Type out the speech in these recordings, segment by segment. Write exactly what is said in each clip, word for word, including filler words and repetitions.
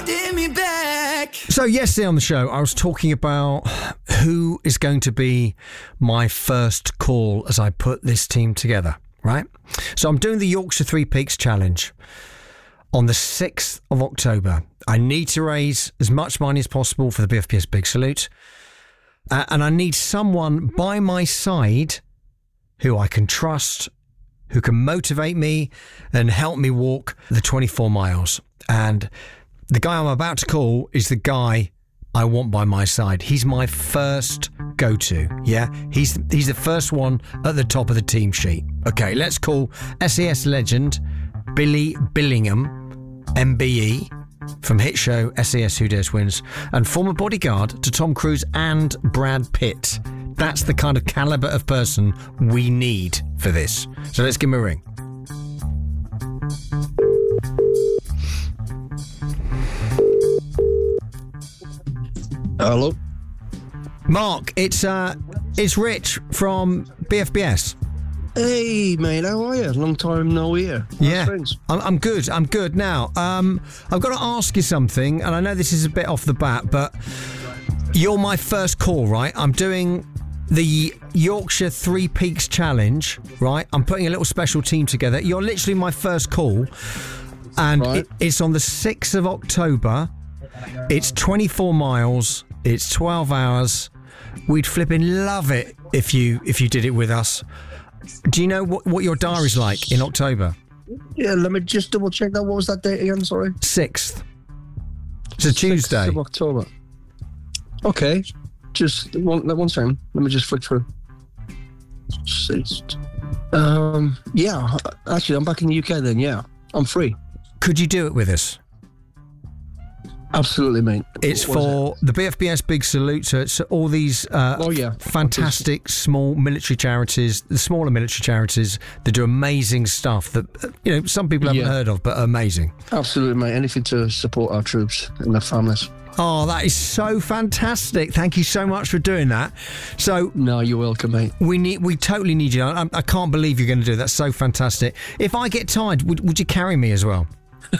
holding me back. So yesterday on the show, I was talking about who is going to be my first call as I put this team together, right? So I'm doing the Yorkshire Three Peaks Challenge on the sixth of October. I need to raise as much money as possible for the B F P S Big Salute. Uh, and I need someone by my side who I can trust, who can motivate me and help me walk the twenty-four miles. And the guy I'm about to call is the guy I want by my side. He's my first go-to, yeah? He's he's the first one at the top of the team sheet. Okay, let's call S E S legend Billy Billingham, M B E, from hit show S E S Who Dares Wins, and former bodyguard to Tom Cruise and Brad Pitt. That's the kind of calibre of person we need for this. So let's give him a ring. Hello. Mark, it's uh, it's Rich from B F B S. Hey, mate, how are you? Long time no hear. How's Yeah, things? I'm, I'm good. I'm good now. Um, I've got to ask you something, and I know this is a bit off the bat, but you're my first call, right? I'm doing the Yorkshire Three Peaks Challenge, right? I'm putting a little special team together. You're literally my first call, and Right. it, it's on the sixth of October. It's twenty-four miles. It's twelve hours. We'd flipping love it if you if you did it with us. Do you know what, what your diary's like in October? Yeah, let me just double check that. What was that date again? Sorry. sixth. It's a Tuesday. sixth of October. Okay. Just one, one second. Let me just flick through. Sixth. Um, yeah, actually, I'm back in the U K then, yeah. I'm free. Could you do it with us? Absolutely, mate. It's What is for the B F B S Big Salute. So it's all these uh, Oh, yeah. fantastic small military charities, the smaller military charities that do amazing stuff that, uh, you know, some people haven't Yeah. heard of, but are amazing. Absolutely, mate. Anything to support our troops and their families. Oh, that is so fantastic. Thank you so much for doing that. So No, you're welcome, mate. we need, we totally need you. I, I can't believe you're going to do that. That's so fantastic. If I get tired, would, would you carry me as well?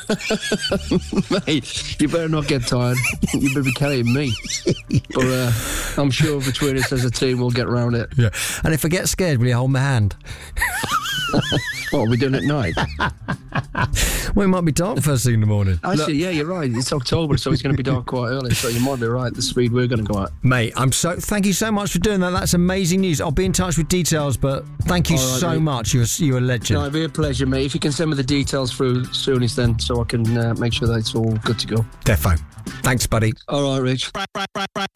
Mate, you better not get tired. You better be carrying me. But uh, I'm sure between us as a team, we'll get around it. Yeah. And if I get scared, will you hold my hand? What, are we doing at night? Well, it might be dark first thing in the morning. Actually, yeah, you're right. It's October, so it's going to be dark quite early. So you might be right. The speed we're going to go at. Mate, I'm so thank you so much for doing that. That's amazing news. I'll be in touch with details, but thank you All right, so mate. much. You're you're a legend. No, it'd be a pleasure, mate. If you can send me the details through soonish then, so I can uh, make sure that it's all good to go. Defo. Thanks, buddy. All right, Rich.